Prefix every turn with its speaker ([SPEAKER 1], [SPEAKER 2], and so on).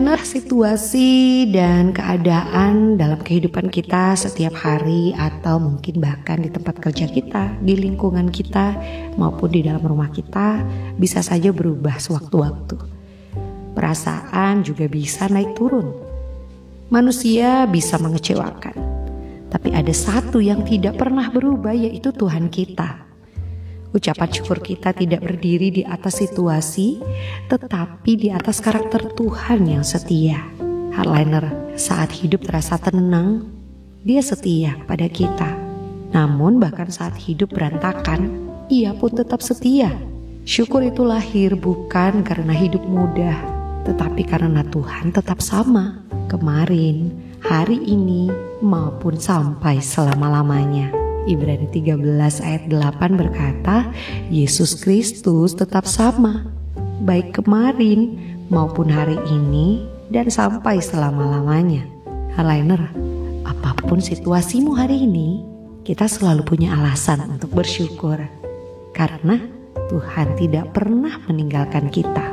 [SPEAKER 1] Highliner, situasi dan keadaan dalam kehidupan kita setiap hari atau mungkin bahkan di tempat kerja kita, di lingkungan kita maupun di dalam rumah kita bisa saja berubah sewaktu-waktu. Perasaan juga bisa naik turun. Manusia bisa mengecewakan. Tapi ada satu yang tidak pernah berubah, yaitu Tuhan kita. Ucapan syukur kita tidak berdiri di atas situasi, tetapi di atas karakter Tuhan yang setia. Highliner, saat hidup terasa tenang, Dia setia pada kita. Namun bahkan saat hidup berantakan, Ia pun tetap setia. Syukur itu lahir bukan karena hidup mudah, tetapi karena Tuhan tetap sama. Kemarin, hari ini, maupun sampai selama-lamanya. Ibrani 13 ayat 8 berkata, Yesus Kristus tetap sama, baik kemarin maupun hari ini dan sampai selama-lamanya. Highliner, apapun situasimu hari ini, kita selalu punya alasan untuk bersyukur. Karena Tuhan tidak pernah meninggalkan kita.